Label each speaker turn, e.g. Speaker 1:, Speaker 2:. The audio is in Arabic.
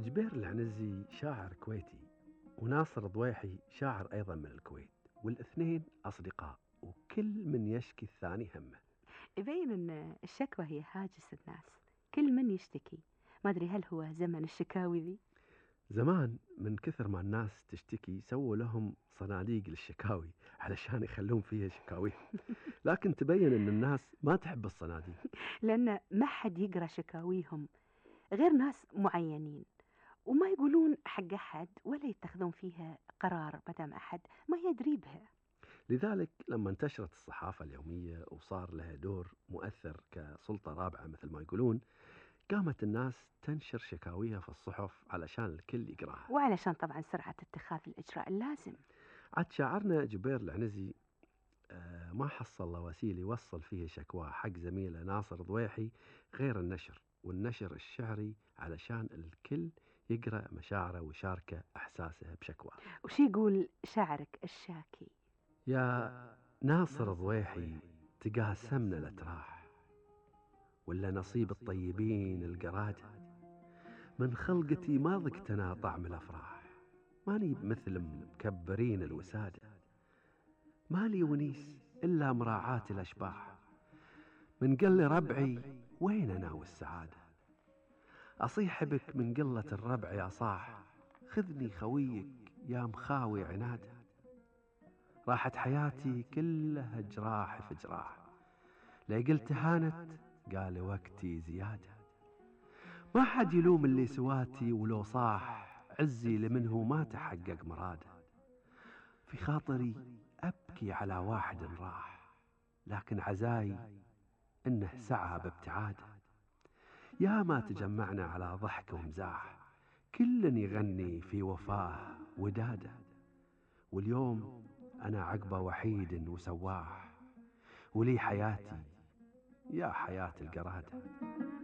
Speaker 1: جبير العنزي شاعر كويتي، وناصر ضويحي شاعر أيضا من الكويت، والاثنين أصدقاء وكل من يشكي الثاني همه.
Speaker 2: يبين ان الشكوى هي هاجس الناس، كل من يشتكي. ما ادري هل هو زمن الشكاوي ذي.
Speaker 1: زمان من كثر ما الناس تشتكي سووا لهم صناديق للشكاوي علشان يخلون فيها شكاويهم، لكن تبين أن الناس ما تحب الصناديق.
Speaker 2: لان ما حد يقرا شكاويهم غير ناس معينين، وما يقولون حق احد ولا يتخذون فيها قرار مدام احد ما يدري بها.
Speaker 1: لذلك لما انتشرت الصحافة اليومية وصار لها دور مؤثر كسلطة رابعة مثل ما يقولون، قامت الناس تنشر شكاويها في الصحف علشان الكل يقراها.
Speaker 2: وعلشان طبعا سرعة اتخاذ الإجراء اللازم.
Speaker 1: عاد شاعرنا جبير العنزي ما حصل له وسيلة يوصل فيه شكواه حق زميله ناصر ضويحي غير النشر، والنشر الشعري علشان الكل يقرأ مشاعره ويشاركه أحساسه بشكواه.
Speaker 2: وش يقول شاعرك الشاكي؟
Speaker 1: يا ناصر ضويحي تقاسمنا الأتراح، ولا نصيب الطيبين القرادة، من خلقتي ما ذقتنا طعم الأفراح، ماني بمثل مكبرين الوسادة، مالي ونيس إلا مراعاة الأشباح، من قل ربعي وين أنا والسعادة، أصيح بك من قلة الربع يا صاح، خذني خويك يا مخاوي عناده، راحت حياتي كلها جراح في جراح، لا قلت هانت قال وقتي زيادة، ما حد يلوم اللي سواتي ولو صاح عزي لمنه ما تحقق مراده، في خاطري أبكي على واحد راح، لكن عزاي إنه سعى بابتعاده، يا ما تجمعنا على ضحك ومزاح، كل يغني في وفاه وداده، واليوم أنا عقبه وحيد وسواح، ولي حياتي يا حياة القرادة.